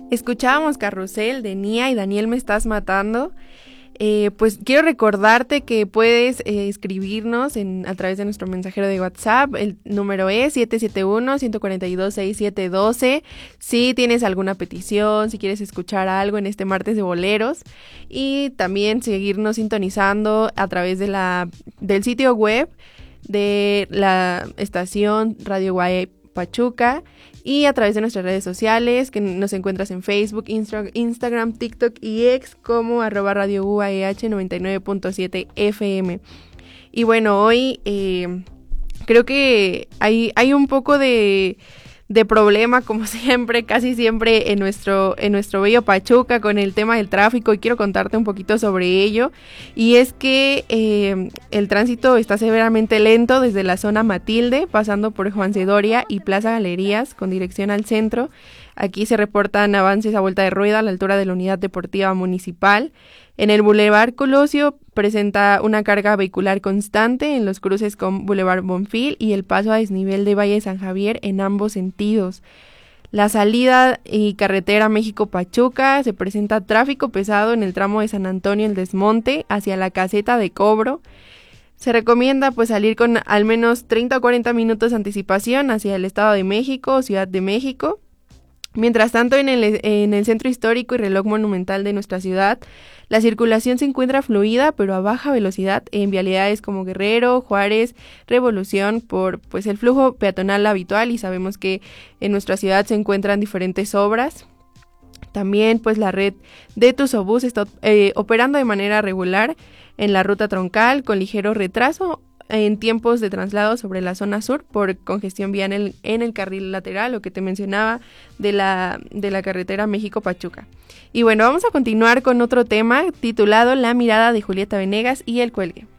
Escuchábamos Carrusel de Nia y Daniel Me Estás Matando. Pues quiero recordarte que puedes escribirnos a través de nuestro mensajero de WhatsApp. El número es 771-142-6712. Si tienes alguna petición, si quieres escuchar algo en este martes de boleros. Y también seguirnos sintonizando a través del sitio web de la estación Radio Guay Pachuca y a través de nuestras redes sociales, que nos encuentras en Facebook, Instagram, TikTok y X como @Radio UAEH 99.7 FM. Y bueno, hoy creo que hay un poco de problema, como siempre, casi siempre en nuestro bello Pachuca con el tema del tráfico, y quiero contarte un poquito sobre ello. Y es que el tránsito está severamente lento desde la zona Matilde, pasando por Juan C. Doria y Plaza Galerías con dirección al centro. Aquí se reportan avances a vuelta de rueda a la altura de la Unidad Deportiva Municipal. En el Boulevard Colosio presenta una carga vehicular constante en los cruces con Boulevard Bonfil y el paso a desnivel de Valle de San Javier en ambos sentidos. La salida y carretera México-Pachuca se presenta tráfico pesado en el tramo de San Antonio El Desmonte hacia la caseta de cobro. Se recomienda salir con al menos 30 o 40 minutos de anticipación hacia el Estado de México o Ciudad de México. Mientras tanto, en el centro histórico y reloj monumental de nuestra ciudad, la circulación se encuentra fluida, pero a baja velocidad en vialidades como Guerrero, Juárez, Revolución, por el flujo peatonal habitual, y sabemos que en nuestra ciudad se encuentran diferentes obras. También la red de Tusobús está operando de manera regular en la ruta troncal con ligero retraso en tiempos de traslado sobre la zona sur por congestión vial en el carril lateral, lo que te mencionaba de la carretera México-Pachuca. Y bueno, vamos a continuar con otro tema titulado La mirada de Julieta Venegas y el cuelgue.